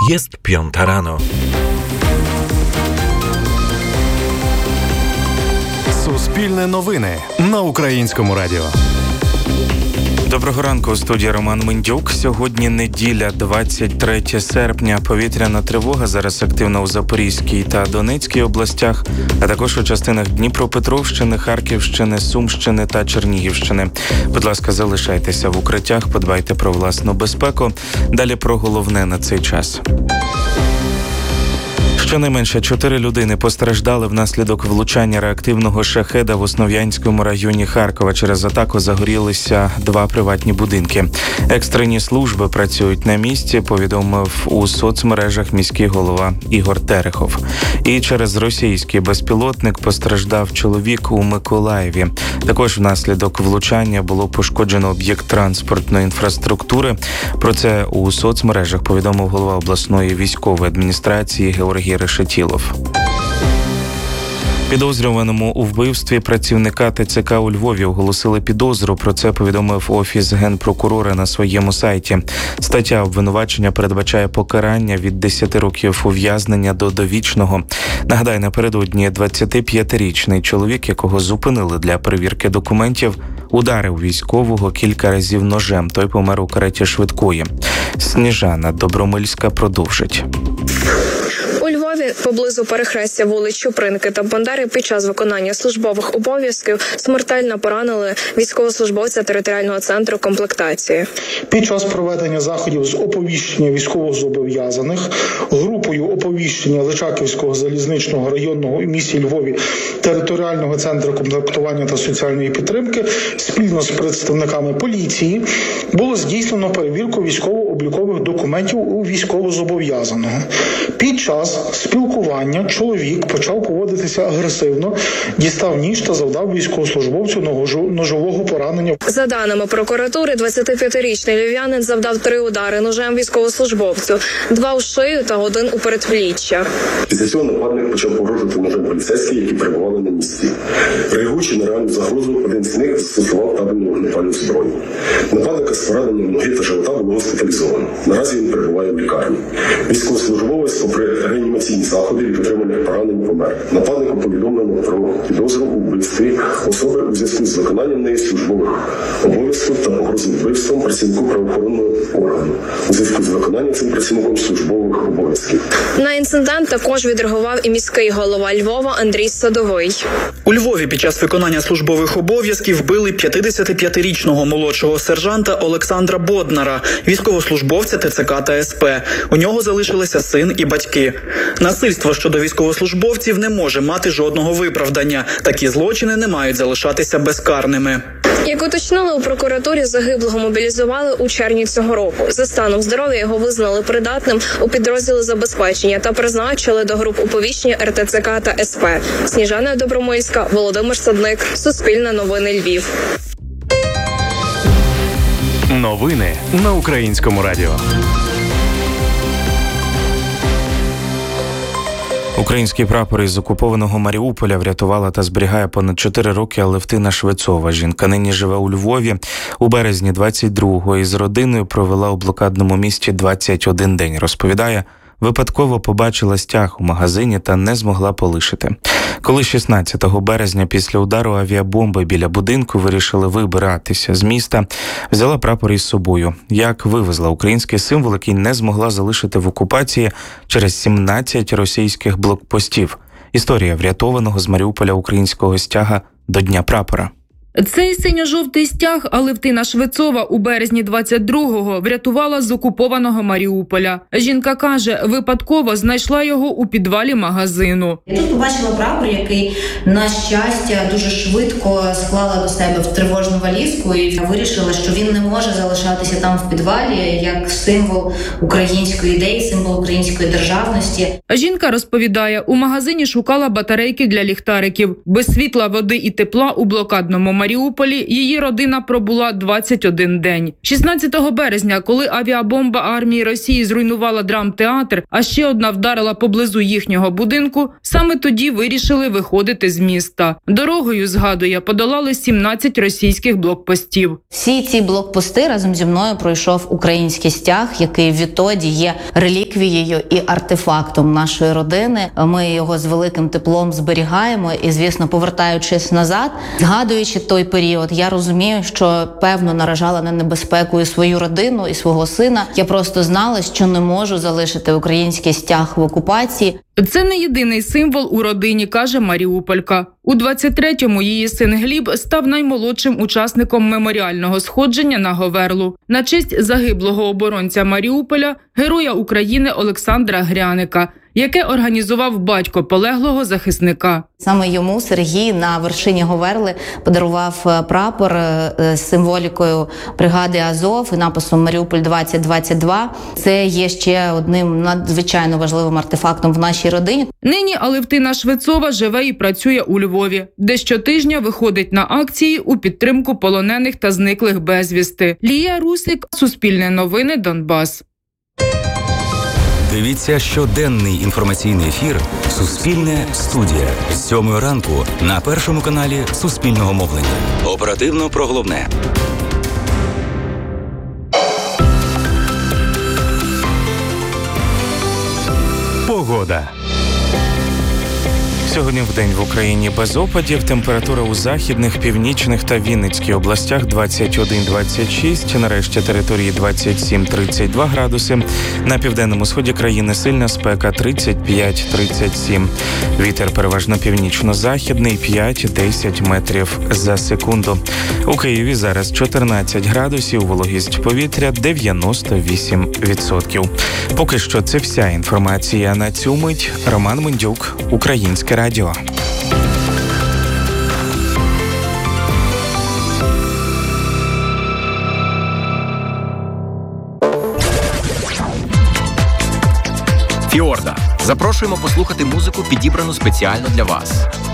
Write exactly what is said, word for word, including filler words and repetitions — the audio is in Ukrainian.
Jest piąta rano. Суспільне новини на Українському радіо. Доброго ранку, у студії Роман Мендюк. Сьогодні неділя, двадцять третє серпня. Повітряна тривога зараз активна у Запорізькій та Донецькій областях, а також у частинах Дніпропетровщини, Харківщини, Сумщини та Чернігівщини. Будь ласка, залишайтеся в укриттях, подбайте про власну безпеку. Далі про головне на цей час. Щонайменше чотири людини постраждали внаслідок влучання реактивного шахеда в Основ'янському районі Харкова. Через атаку загорілися два приватні будинки. Екстрені служби працюють на місці, повідомив у соцмережах міський голова Ігор Терехов. І через російський безпілотник постраждав чоловік у Миколаєві. Також внаслідок влучання було пошкоджено об'єкт транспортної інфраструктури. Про це у соцмережах повідомив голова обласної військової адміністрації Георгій Решетілов. Підозрюваному у вбивстві працівника ТЦК у Львові оголосили підозру. Про це повідомив Офіс Генпрокурора на своєму сайті. Стаття обвинувачення передбачає покарання від десяти років ув'язнення до довічного. Нагадаю, напередодні двадцятип'ятирічний чоловік, якого зупинили для перевірки документів, ударив військового кілька разів ножем. Той помер у кареті швидкої. Сніжана Добромильська продовжить. У Львові поблизу перехрестя вулиць Чупринки та Бондари під час виконання службових обов'язків смертельно поранили військовослужбовця територіального центру комплектації. Під час проведення заходів з оповіщення військовозобов'язаних групою оповіщення Личаківського залізничного районного у місті Львові територіального центру комплектування та соціальної підтримки спільно з представниками поліції було здійснено перевірку військово-облікових документів у військовозобов'язаного. Під час спілкування чоловік почав поводитися агресивно, дістав ніж та завдав військовослужбовцю ножового поранення. За даними прокуратури, двадцятип'ятирічний львів'янин завдав три удари ножем військовослужбовцю, два у шию та один у передпліччя. Після цього нападник почав погрожувати ножем поліцейських, які перебували на місці. Реагуючи на реальну загрозу, один з них застосував табельну вогнепальну зброю. Нападника з пораненням ноги та живота було госпіталізовано. Наразі він перебуває в лікарні. Військовослужбовець, попри реанімаційні заходи від отриманих поранень, помер. Нападнику повідомлено про підозру у вбивстві особи у зв'язку з виконанням неї службових обов'язків та погрози вбивством працівнику правоохоронного органу у зв'язку з виконанням цим працівником службових обов'язків. На інцидент також відреагував і міський голова Львова Андрій Садовий. У Львові під час виконання службових обов'язків вбили п'ятдесятип'ятирічного молодшого сержанта Олександра Боднара, військовослужбовця ТЦК та СП. У нього залишилися син і батьки. Насильство щодо військовослужбовців не може мати жодного виправдання. Такі злочини не мають залишатися безкарними. Як уточнили у прокуратурі, загиблого мобілізували у червні цього року. За станом здоров'я його визнали придатним у підрозділи забезпечення та призначили до груп оповіщення ер те це ка та ес пе. Сніжана Добромильська, Володимир Садник, Суспільне новини Львів. Новини на Українському радіо. Український прапор із окупованого Маріуполя врятувала та зберігає понад чотири роки Алевтина Швецова. Жінка нині живе у Львові. У березні двадцять другого із родиною провела у блокадному місті двадцять один день. Розповідає, випадково побачила стяг у магазині та не змогла полишити. Коли шістнадцятого березня після удару авіабомби біля будинку вирішили вибиратися з міста, взяла прапор із собою. Як вивезла український символ, який не змогла залишити в окупації через сімнадцять російських блокпостів. Історія врятованого з Маріуполя українського стяга до Дня прапора. Цей синьо-жовтий стяг Алевтина Швецова у березні двадцять другого врятувала з окупованого Маріуполя. Жінка каже, випадково знайшла його у підвалі магазину. Я тут побачила прапор, який, на щастя, дуже швидко склала до себе в тривожну валізку і вирішила, що він не може залишатися там в підвалі як символ української ідеї, символ української державності. Жінка розповідає, у магазині шукала батарейки для ліхтариків. Без світла, води і тепла у блокадному Маріуполі її родина пробула двадцять один день. шістнадцятого березня, коли авіабомба армії Росії зруйнувала драмтеатр, а ще одна вдарила поблизу їхнього будинку, саме тоді вирішили виходити з міста. Дорогою, згадує, подолали сімнадцять російських блокпостів. Всі ці блокпости разом зі мною пройшов український стяг, який відтоді є реліквією і артефактом нашої родини. Ми його з великим теплом зберігаємо і, звісно, повертаючись назад, згадуючи той період, я розумію, що, певно, наражала на небезпеку і свою родину, і свого сина. Я просто знала, що не можу залишити український стяг в окупації. Це не єдиний символ у родині, каже маріуполька. У двадцять третьому її син Гліб став наймолодшим учасником меморіального сходження на Говерлу. На честь загиблого оборонця Маріуполя, героя України Олександра Гряника, яке організував батько полеглого захисника. Саме йому Сергій на вершині Говерли подарував прапор з символікою бригади Азов і написом «Маріуполь двадцять двадцять два». Це є ще одним надзвичайно важливим артефактом в нашій родині. Нині Алевтина Швецова живе і працює у Львові, де щотижня виходить на акції у підтримку полонених та зниклих безвісти. Лія Русик, Суспільне новини, Донбас. Дивіться щоденний інформаційний ефір «Суспільне студія» з сьомої ранку на першому каналі Суспільного мовлення. Оперативно про головне. Погода. Сьогодні вдень в Україні без опадів. Температура у західних, північних та Вінницькій областях двадцять один - двадцять шість, на решті території двадцять сім - тридцять два градуси. На південному сході країни сильна спека тридцять п'ять - тридцять сім. Вітер переважно північно-західний п'ять - десять метрів за секунду. У Києві зараз чотирнадцять градусів, вологість повітря дев'яносто вісім відсотків. Поки що це вся інформація на цю мить. Роман Мендюк, Українське радіо. Фіорда. Запрошуємо послухати музику, підібрану спеціально для вас.